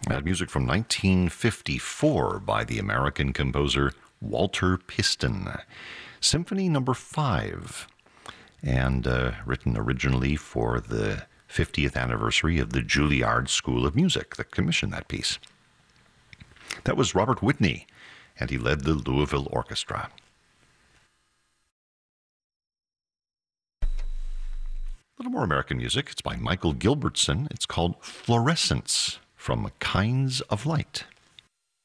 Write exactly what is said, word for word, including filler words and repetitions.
That music from nineteen fifty-four by the American composer Walter Piston. Symphony number five, and uh, written originally for the fiftieth anniversary of the Juilliard School of Music that commissioned that piece. That was Robert Whitney, and he led the Louisville Orchestra. A little more American music. It's by Michael Gilbertson. It's called Fluorescence from Kinds of Light.